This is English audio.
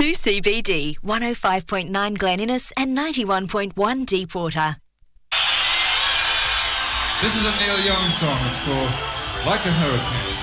102 CBD, 105.9 Glen Innes and 91.1 Deepwater. This is a Neil Young song. It's called Like a Hurricane.